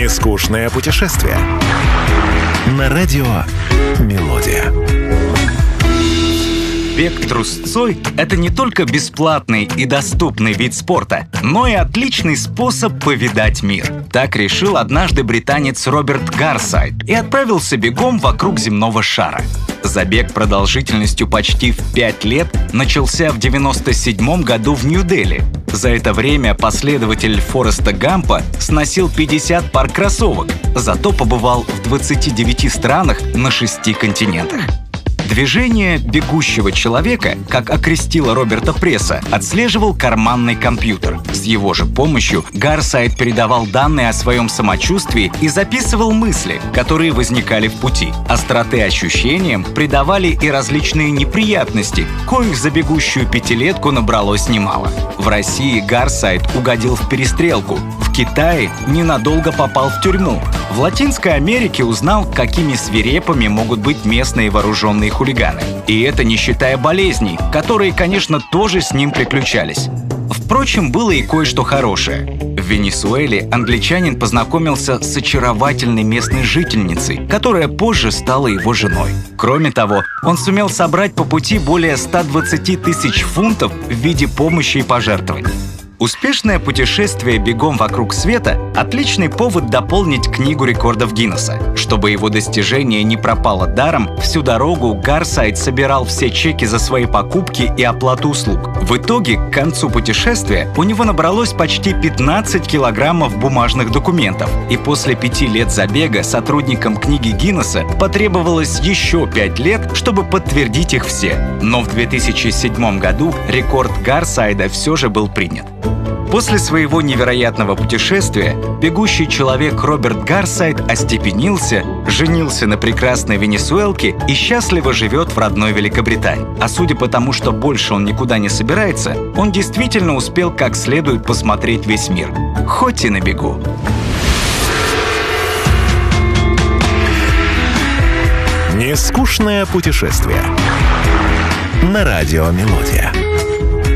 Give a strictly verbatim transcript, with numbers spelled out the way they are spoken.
Нескучное путешествие. На радио «Мелодия». Бег трусцой – это не только бесплатный и доступный вид спорта, но и отличный способ повидать мир. Так решил однажды британец Роберт Гарсайд и отправился бегом вокруг земного шара. Забег продолжительностью почти в пять лет начался в девяносто седьмом году в Нью-Дели. За это время последователь Фореста Гампа сносил пятьдесят пар кроссовок, зато побывал в двадцати девяти странах на шести континентах. Движение бегущего человека, как окрестила Роберта пресса, отслеживал карманный компьютер. С его же помощью Гарсайд передавал данные о своем самочувствии и записывал мысли, которые возникали в пути. Остроты ощущениям придавали и различные неприятности, коих за бегущую пятилетку набралось немало. В России Гарсайд угодил в перестрелку. В Китае ненадолго попал в тюрьму. В Латинской Америке узнал, какими свирепыми могут быть местные вооруженные хулиганы. И это не считая болезней, которые, конечно, тоже с ним приключались. Впрочем, было и кое-что хорошее. В Венесуэле англичанин познакомился с очаровательной местной жительницей, которая позже стала его женой. Кроме того, он сумел собрать по пути более ста двадцати тысяч фунтов в виде помощи и пожертвований. Успешное путешествие бегом вокруг света – отличный повод дополнить книгу рекордов Гиннесса. Чтобы его достижение не пропало даром, всю дорогу Гарсайд собирал все чеки за свои покупки и оплату услуг. В итоге, к концу путешествия у него набралось почти пятнадцать килограммов бумажных документов. И после пяти лет забега сотрудникам книги Гиннесса потребовалось еще пять лет, чтобы подтвердить их все. Но в две тысячи седьмом году рекорд Гарсайда все же был принят. После своего невероятного путешествия бегущий человек Роберт Гарсайд остепенился, женился на прекрасной венесуэлке и счастливо живет в родной Великобритании. А судя по тому, что больше он никуда не собирается, он действительно успел как следует посмотреть весь мир, хоть и на бегу. Нескучное путешествие. На радио «Мелодия».